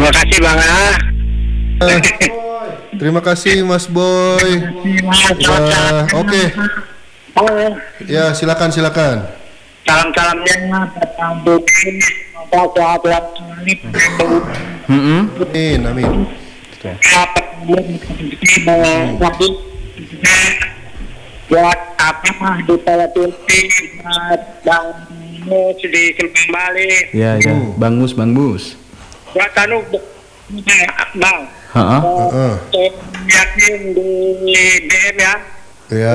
Terima kasih Bang A. Terima kasih Mas Boy. Ya, oke. Ya, silakan. Salam-salamnya datang bukan Amin. Buat apa di televisi Bang Mus di Kembang Bali. Ya. Bang Mus. Buat Bang. Yakin di DM ya. Ya.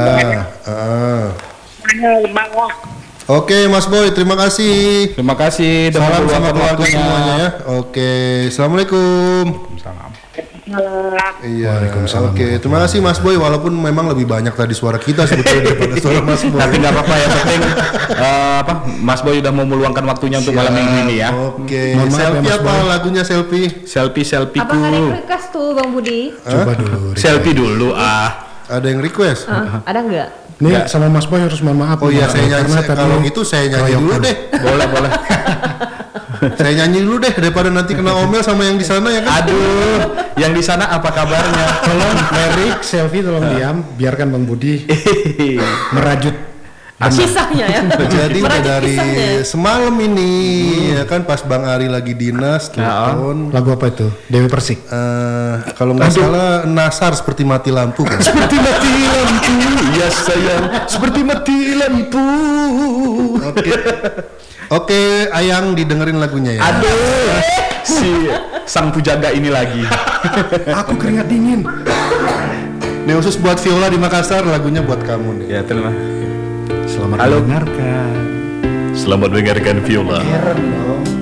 Bang lah. Oke, Mas Boy, terima kasih. Terima kasih. Salam sama keluarga semuanya ya. Oke, assalamualaikum. Salam. Iya. Oke, terima kasih Mas Boy. Walaupun memang lebih banyak tadi suara kita sebetulnya daripada suara Mas Boy. Tapi nggak apa-apa, yang penting Mas Boy udah mau meluangkan waktunya untuk malam minggu ini ya. Oke. Selfie apa lagunya selfie? Selfie-ku. Abang ada yang request tuh Bang Budi. Coba dulu. Selfie dulu Ada yang request? Ada nggak? Nih sama Mas Boy harus mohon maaf. Oh iya, saya nyanyi. Kalau gitu saya nyanyi dulu deh. Boleh. Saya nyanyi dulu deh daripada nanti kena omel sama yang di sana ya kan. Aduh, yang di sana apa kabarnya? Tolong lirik selfie tolong diam, biarkan Bang Budi merajut Kisahnya ya. Jadi udah Merajut dari kisahnya. semalam ini ya kan pas Bang Ari lagi dinas telepon. lagu apa itu? Dewi Persik. Kalau nggak salah Nasar seperti mati lampu kan. Seperti mati lampu, Ya sayang, seperti mati lampu. Oke, Ayang didengerin lagunya ya. aduh, si sang pujaga ini lagi. Aku keringat dingin. Ini khusus buat Viola di Makassar, lagunya buat kamu nih. Ya, terima. Selamat Halo. mendengarkan. Selamat mendengarkan Viola. Keren dong.